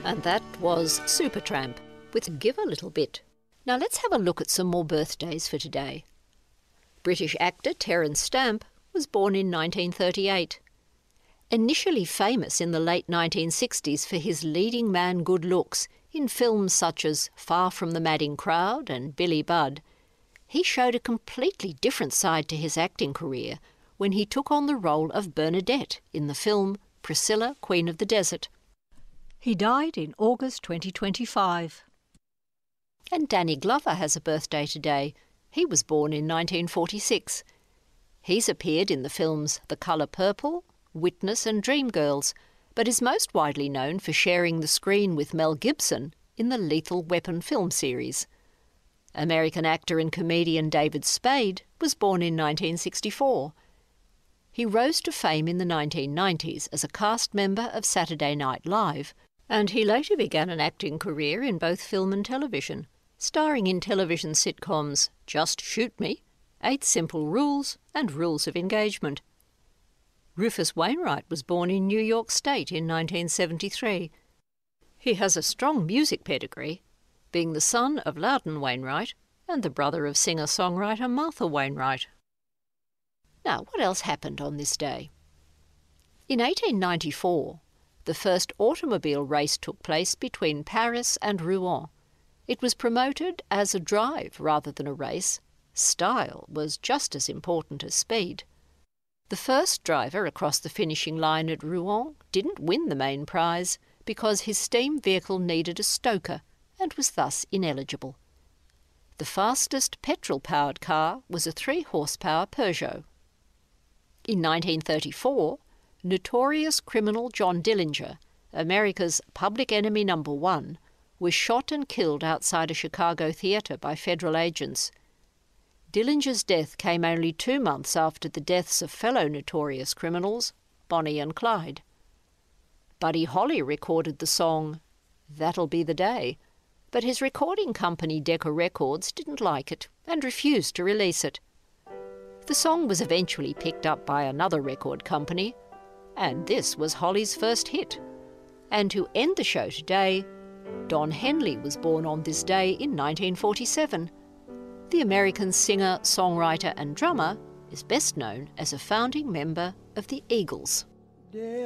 And that was Supertramp with Give a Little Bit. Now let's have a look at some more birthdays for today. British actor Terence Stamp was born in 1938. Initially famous in the late 1960s for his leading man good looks in films such as Far from the Madding Crowd and Billy Budd, he showed a completely different side to his acting career when he took on the role of Bernadette in the film Priscilla, Queen of the Desert. He died in August 2025. And Danny Glover has a birthday today. He was born in 1946. He's appeared in the films The Colour Purple, Witness and Dreamgirls, but is most widely known for sharing the screen with Mel Gibson in the Lethal Weapon film series. American actor and comedian David Spade was born in 1964. He rose to fame in the 1990s as a cast member of Saturday Night Live, and he later began an acting career in both film and television, starring in television sitcoms Just Shoot Me, 8 Simple Rules and Rules of Engagement. Rufus Wainwright was born in New York State in 1973. He has a strong music pedigree, being the son of Loudon Wainwright and the brother of singer-songwriter Martha Wainwright. Now, what else happened on this day? In 1894, the first automobile race took place between Paris and Rouen. It was promoted as a drive rather than a race. Style was just as important as speed. The first driver across the finishing line at Rouen didn't win the main prize because his steam vehicle needed a stoker and was thus ineligible. The fastest petrol-powered car was a 3-horsepower Peugeot. In 1934, notorious criminal John Dillinger, America's public enemy number 1, was shot and killed outside a Chicago theatre by federal agents. Dillinger's death came only 2 months after the deaths of fellow notorious criminals, Bonnie and Clyde. Buddy Holly recorded the song That'll Be the Day, but his recording company Decca Records didn't like it and refused to release it. The song was eventually picked up by another record company, and this was Holly's first hit. And to end the show today, Don Henley was born on this day in 1947. The American singer, songwriter and drummer is best known as a founding member of the Eagles.